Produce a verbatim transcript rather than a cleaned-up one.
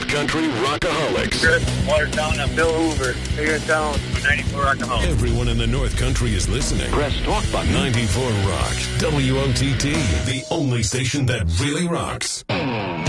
North Country Rockaholics. Chris, Watertown, I'm Bill Hoover. Here in town, ninety-four Rockaholics. Everyone in the North Country is listening. Press talk button. ninety-four Rock. W O T T, the only station that really rocks.